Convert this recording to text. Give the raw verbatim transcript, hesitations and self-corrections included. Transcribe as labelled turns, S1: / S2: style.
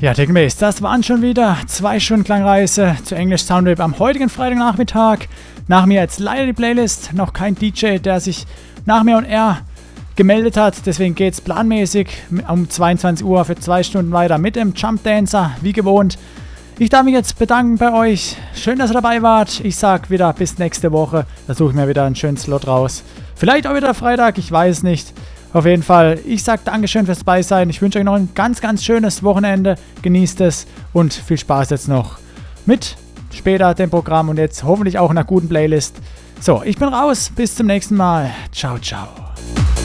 S1: Ja, Technobase, das waren schon wieder zwei Stunden Klangreise zu Englisch Soundwave am heutigen Freitagnachmittag. Nach mir jetzt leider die Playlist, noch kein D J, der sich nach mir und er gemeldet hat. Deswegen geht es planmäßig um zweiundzwanzig Uhr für zwei Stunden weiter mit dem Jump Dancer, wie gewohnt. Ich darf mich jetzt bedanken bei euch. Schön, dass ihr dabei wart. Ich sag wieder bis nächste Woche. Da suche ich mir wieder einen schönen Slot raus. Vielleicht auch wieder Freitag, ich weiß es nicht. Auf jeden Fall, ich sage Dankeschön fürs Beisein. Ich wünsche euch noch ein ganz, ganz schönes Wochenende. Genießt es und viel Spaß jetzt noch mit später dem Programm und jetzt hoffentlich auch einer guten Playlist. So, ich bin raus. Bis zum nächsten Mal. Ciao, ciao.